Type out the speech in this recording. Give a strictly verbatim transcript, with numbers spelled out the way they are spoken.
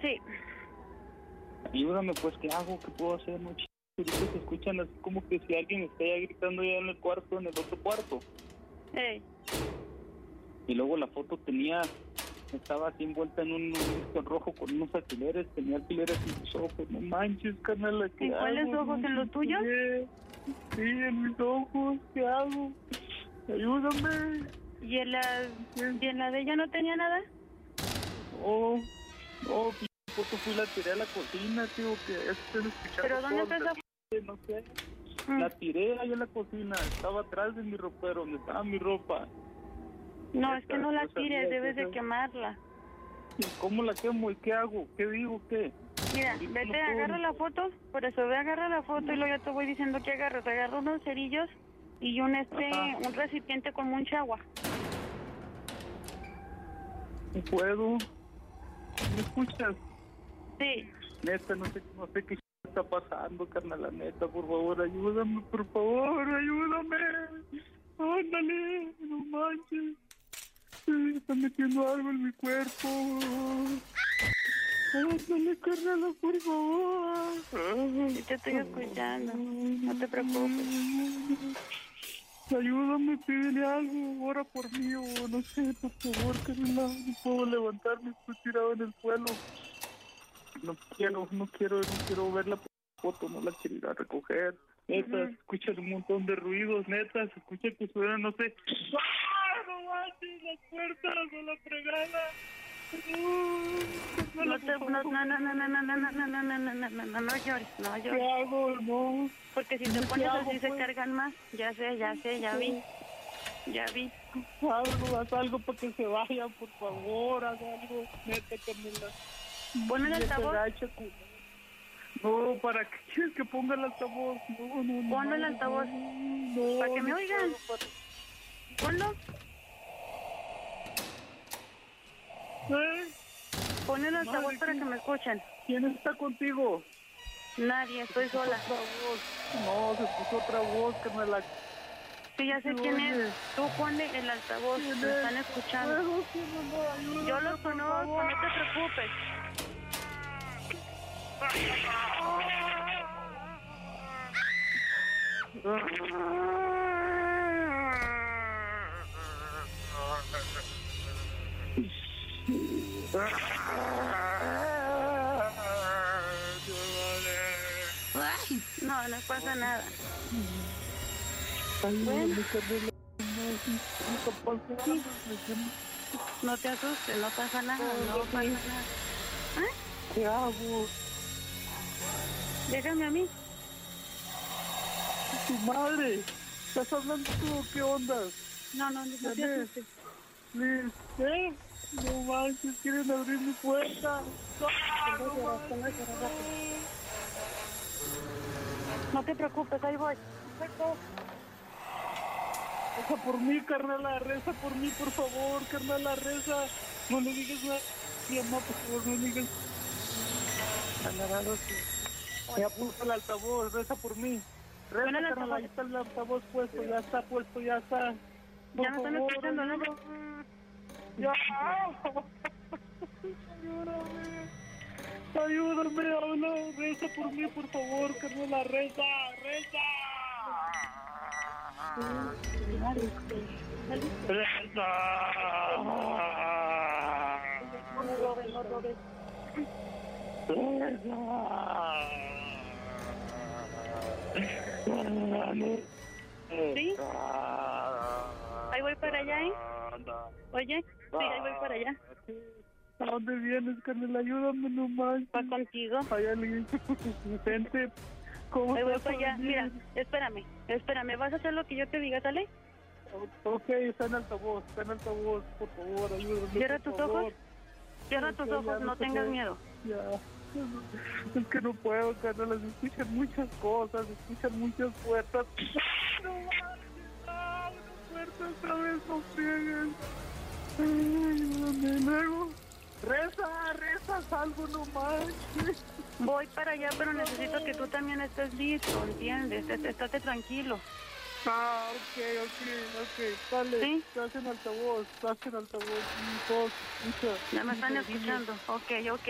Sí. Ayúdame, pues, ¿qué hago? ¿Qué puedo hacer? No, ch... ahorita se escuchan así como que si alguien está ya gritando ya en el cuarto, en el otro cuarto. Hey. Y luego la foto tenía, estaba así envuelta en un, un disco rojo con unos alfileres, tenía alfileres en los ojos. No manches, carnal, ¿qué ¿En hago? cuáles ojos? ¿En los tuyos? Sí, en mis ojos, ¿qué hago? Ayúdame. ¿Y en la, ¿y en la de ella no tenía nada? Oh, oh, p*** foto fui la tiré a la cocina, tío, que estoy escuchando. ¿Pero dónde está esa foto? No sé. Mm. La tiré ahí en la cocina, estaba atrás de mi ropero, donde estaba mi ropa. No, es que no la Yo sabía tires, que debes de esa- quemarla. ¿Y cómo la quemo y qué hago? ¿Qué digo? ¿Qué? Mira, Ahorita vete, no puedo agarra ni- la foto, por eso ve, agarra la foto y luego ya te voy diciendo que agarro. Te agarro unos cerillos y un este, Ajá. un recipiente con mucha agua. No puedo. ¿Me escuchas? Sí. Neta, no sé, no sé qué está pasando, carnal, la neta, por favor, ayúdame, por favor, ayúdame. Ándale, no manches. Se está metiendo algo en mi cuerpo. Ándale, carnal, por favor. Sí te estoy escuchando, no te preocupes. Ayúdame, pídele algo, ora por mí o no sé, por favor, carnal, no puedo levantarme, estoy tirado en el suelo. No quiero, no quiero, no quiero ver la foto, no la quiero ir a recoger. Neta, Ujú. se escuchan un montón de ruidos, neta, se escucha que suena, no sé. ¡Ah, no manches, las puertas o la fregada! No, No te, no, no, no, no, no, no, no, no, no, no, no, no, no, no, no llores, no ¿Qué llores. hago? No. Porque si te ¿Qué pones hago, así se pues? cargan más. Ya sé, ya sé, ya vi, ya vi. Algo, haz algo para que se vaya, por favor, haz algo. Neta, Carmela. Pon el Ya te altavoz, agacha, cu- No, ¿para qué quieres que ponga el altavoz? No, no, no. ponlo el madre, altavoz, No, no, para que me no oigan. puedo, para- Ponlo, ¿Eh? pon el altavoz Madre, para ¿qué? que me escuchen. ¿Quién está contigo? Nadie, estoy sola. Otra voz. No, se puso otra voz, Carmela. Sí, ya sé ¿Qué quién es. oyes? Tú ponle el altavoz, ¿Quién me es? están escuchando. Puedo, ¿quién no? No, ayúdame, Yo los por conozco, favor. no te preocupes. Ay, No, no pasa nada. Ayúdame, Carmela. No, sí, ¿qué está pasando? No te asustes, no pasa nada, no pasa nada. ¿Eh? ¿Qué hago? Déjame a mí. Tu madre. ¿Estás hablando tú o qué onda? No, no, no, no te Liz, asustes. Liz, ¿eh? No manches, quieren abrir mi puerta. ¡Ah, no manches! No te preocupes, ahí voy. Reza por mí, carnala, reza por mí, por favor, carnala, reza. No le digas nada. Mi mamá, por favor, no le digas. Carnala, ya puso el altavoz, reza por mí. Reza, Pon el carnala, altavoz. ahí está el altavoz puesto, ya está puesto, ya está. Por Ya me están favor, escuchando, ¿no? ayúdame. Ya. Ayúdame. Ayúdame, habla, reza por mí, por favor, carnala, reza, reza. No robes, no robes. ¿Sí? Ahí voy para allá, ¿eh? Oye, sí, ahí voy para allá. ¿A dónde vienes, Carnal? Ayúdame nomás. Va contigo. Hay alguien. Vicente, ¿cómo Ahí voy estás? para allá. Mira, espérame, espérame. ¿Vas a hacer lo que yo te diga, sale? Ok, está en altavoz, está en altavoz, por favor, ayúdame. Cierra por tus favor. ojos. Cierra Ok, tus ya ojos, lo no tengas tengo. miedo. Ya. Es que no puedo, Carnal, se escuchan muchas cosas, se escuchan muchas puertas. No manches, no, una puerta otra vez, no friegues. Ayúdame, luego. Reza, reza, salgo nomás. Voy para allá, pero necesito que tú también estés listo, ¿entiendes? Est- Estate tranquilo. Ah, ok, ok, ok, dale. ¿Sí? Estás en altavoz, estás en altavoz, mi voz, escucha. Ya me están escucha, dime. escuchando. Ok, ok.